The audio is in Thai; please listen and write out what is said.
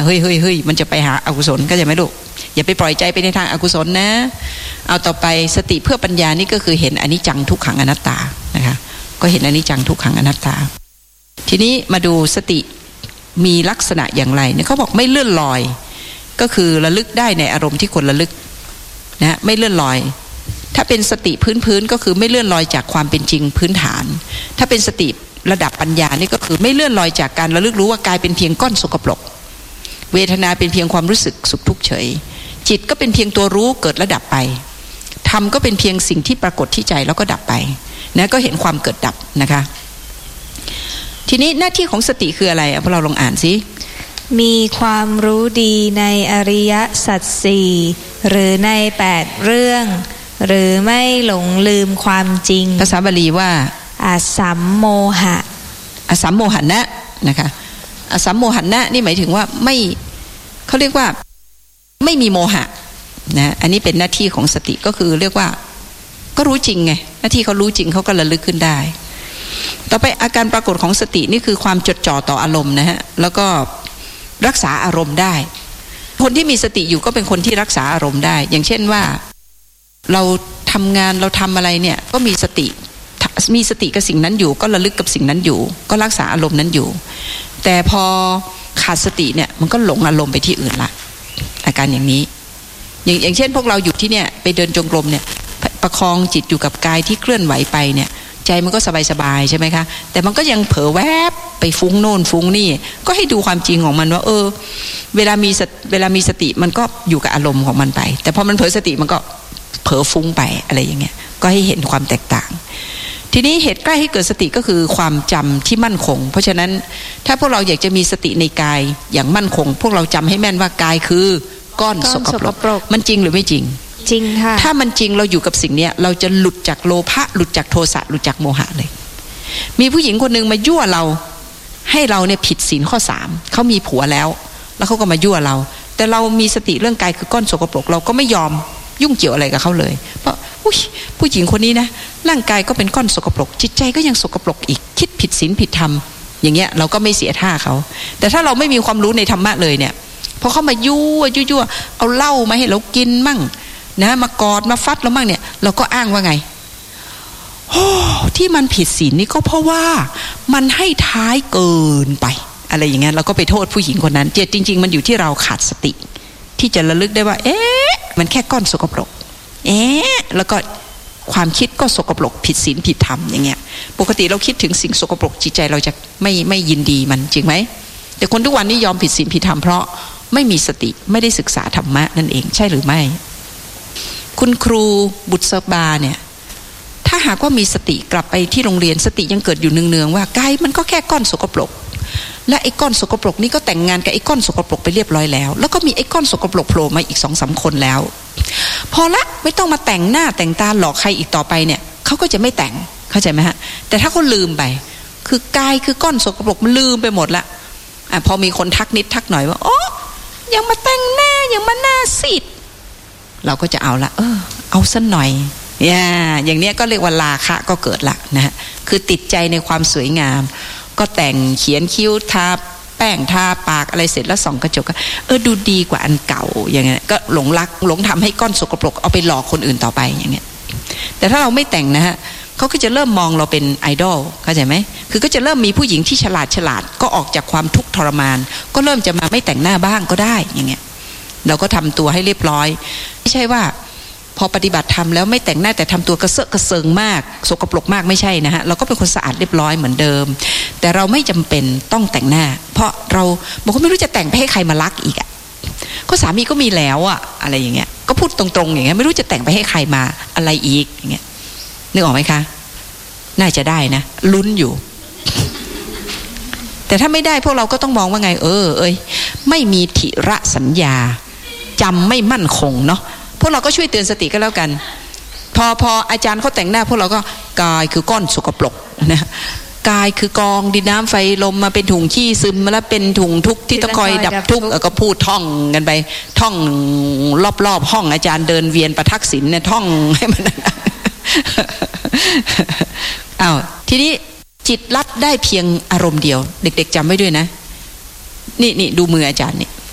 เฮ้ยมันจะไปหาอกุศลก็จะไม่ลูกอย่าไปปล่อยใจไปในทางอกุศลนะเอาต่อไปสติเพื่อปัญญานี่ก็คือเห็นอนิจจังทุกขังอนัตตานะคะก็เห็นอนิจจังทุกขังอนัตตาทีนี้มาดูสติมีลักษณะอย่างไรเนี่ยเขาบอกไม่เลื่อนลอยก็คือระลึกได้ในอารมณ์ที่ควรระลึกนะไม่เลื่อนลอยถ้าเป็นสติพื้นก็คือไม่เลื่อนลอยจากความเป็นจริงพื้นฐานถ้าเป็นสติระดับปัญญานี่ก็คือไม่เลื่อนลอยจากการระลึกรู้ว่ากายเป็นเพียงก้อนสกปรกเวทนาเป็นเพียงความรู้สึกสุขทุกข์เฉยจิตก็เป็นเพียงตัวรู้เกิดและดับไปธรรมก็เป็นเพียงสิ่งที่ปรากฏที่ใจแล้วก็ดับไปนะก็เห็นความเกิดดับนะคะทีนี้หน้าที่ของสติคืออะไรพวกเราลองอ่านสิมีความรู้ดีในอริยสัจสี่หรือใน8เรื่องหรือไม่หลงลืมความจริงภาษาบาลีว่าอสัมโมหะอสัมโมหะนะนะคะอสัมโมหะนะนี่หมายถึงว่าไม่เขาเรียกว่าไม่มีโมหะนะอันนี้เป็นหน้าที่ของสติก็คือเรียกว่าก็รู้จริงไงหน้าที่เขารู้จริงเขาก็ระลึกขึ้นได้ต่อไปอาการปรากฏของสตินี่คือความจดจ่อต่ออารมณ์นะฮะแล้วก็รักษาอารมณ์ได้คนที่มีสติอยู่ก็เป็นคนที่รักษาอารมณ์ได้อย่างเช่นว่าเราทำงานเราทำอะไรเนี่ยก็มีสติกับสิ่งนั้นอยู่ก็ระลึกกับสิ่งนั้นอยู่ก็รักษาอารมณ์นั้นอยู่แต่พอขาดสติเนี่ยมันก็หลงอารมณ์ไปที่อื่นละอาการอย่างนี้อย่างเช่นพวกเราอยู่ที่เนี่ยไปเดินจงกรมเนี่ยประคองจิตอยู่กับกายที่เคลื่อนไหวไปเนี่ยใจมันก็สบายๆใช่ไหมคะแต่มันก็ยังเผลอแวบไปฟุ้งโน่นฟุ้งนี่ก็ให้ดูความจริงของมันว่าเวลามีสติมันก็อยู่กับอารมณ์ของมันไปแต่พอมันเผลอสติมันก็เผลอฟุ้งไปอะไรอย่างเงี้ยก็ให้เห็นความแตกต่างทีนี้เหตุใกล้ให้เกิดสติก็คือความจำที่มั่นคงเพราะฉะนั้นถ้าพวกเราอยากจะมีสติในกายอย่างมั่นคงพวกเราจำให้แม่นว่ากายคือก้อนสกปรกมันจริงหรือไม่จริงจริงค่ะถ้ามันจริงเราอยู่กับสิ่งนี้เราจะหลุดจากโลภะหลุดจากโทสะหลุดจากโมหะเลยมีผู้หญิงคนนึงมายั่วเราให้เราเนี่ยผิดศีลข้อ3เขามีผัวแล้วเขาก็มายั่วเราแต่เรามีสติเรื่องกายคือก้อนสกปรกเราก็ไม่ยอมยุ่งเกี่ยวอะไรกับเขาเลยเพราะผู้หญิงคนนี้นะร่างกายก็เป็นก้อนสกปรกจิตใจก็ยังสกปรกอีกคิดผิดศีลผิดธรรมอย่างเงี้ยเราก็ไม่เสียท่าเขาแต่ถ้าเราไม่มีความรู้ในธรรมะเลยเนี่ยพอเขามายั่วเอาเหล้ามาให้เรากินมั่งนะมากอดมาฟัดเรามั่งเนี่ยเราก็อ้างว่าไงที่มันผิดศีลนี่ก็เพราะว่ามันให้ท้ายเกินไปอะไรอย่างเงี้ยเราก็ไปโทษผู้หญิงคนนั้นจริงๆมันอยู่ที่เราขาดสติที่จะระลึกได้ว่ามันแค่ก้อนสกปรกแล้วก็ความคิดก็สกปรกผิดศีลผิดธรรมอย่างเงี้ยปกติเราคิดถึงสิ่งสกปรกจิตใจเราจะไม่ยินดีมันจริงไหมแต่คนทุกวันนี้ยอมผิดศีลผิดธรรมเพราะไม่มีสติไม่ได้ศึกษาธรรมะนั่นเองใช่หรือไม่คุณครูบุษบาเนี่ยถ้าหากว่ามีสติกลับไปที่โรงเรียนสติยังเกิดอยู่เนืองๆว่ากายมันก็แค่ก้อนสกปรกและไอ้ก้อนสกปรกนี่ก็แต่งงานกับไอ้ก้อนสกปรกไปเรียบร้อยแล้วแล้วก็มีไอ้ก้อนสกปรกโผล่มาอีก 2-3 คนแล้วพอละไม่ต้องมาแต่งหน้าแต่งตาหลอกใครอีกต่อไปเนี่ยเขาก็จะไม่แต่งเข้าใจไหมฮะแต่ถ้าเขาลืมไปคือกายคือก้อนสกปรกมันลืมไปหมดละพอมีคนทักนิดทักหน่อยว่ายังมาแต่งหน้ายังมาหน้าซีดเราก็จะเอาละเอาสักหน่อยอย่างนี้ก็เรียกว่าราคะก็เกิดละนะฮะคือติดใจในความสวยงามก็แต่งเขียนคิ้วทาแป้งทาปากอะไรเสร็จแล้วส่องกระจกก็ดูดีกว่าอันเก่าอย่างเงี้ยก็หลงรักหลงทำให้ก้อนสกปรกเอาไปหลอกคนอื่นต่อไปอย่างเงี้ยแต่ถ้าเราไม่แต่งนะฮะเขาก็จะเริ่มมองเราเป็นไอดอลเข้าใจไหมคือก็จะเริ่มมีผู้หญิงที่ฉลาดก็ออกจากความทุกข์ทรมานก็เริ่มจะมาไม่แต่งหน้าบ้างก็ได้อย่างเงี้ยเราก็ทำตัวให้เรียบร้อยไม่ใช่ว่าพอปฏิบัติธรรมแล้วไม่แต่งหน้าแต่ทำตัวกระเซาะกระเซิงมากสกปรกมากไม่ใช่นะฮะเราก็เป็นคนสะอาดเรียบร้อยเหมือนเดิมแต่เราไม่จำเป็นต้องแต่งหน้าเพราะเราบอกว่าไม่รู้จะแต่งไปให้ใครมารักอีกก็สามีก็มีแล้วอะไรอย่างเงี้ยก็พูดตรงๆอย่างเงี้ยไม่รู้จะแต่งไปให้ใครมาอะไรอีกอย่างเงี้ยนึกออกไหมคะน่าจะได้นะลุ้นอยู่แต่ถ้าไม่ได้พวกเราก็ต้องมองว่าไงไม่มีถิระสัญญาจำไม่มั่นคงเนาะพวกเราก็ช่วยเตือนสติก็แล้วกันพออาจารย์เขาแต่งหน้าพวกเราก็กายคือก้อนสกปรกนะกายคือกองดินน้ำไฟลมมาเป็นถุงขี้ซึมมาแล้วเป็นถุงทุกข์ที่ต้องคอยดับทุกข์ก็พูดท่องกันไปท่องรอบๆห้องอาจารย์เดินเวียนประทักษิณเนี่ยท่องให้มันทีนี้จิตรับได้เพียงอารมณ์เดียวเด็กๆจำไว้ด้วยนะนี่ดูมืออาจารย์นี่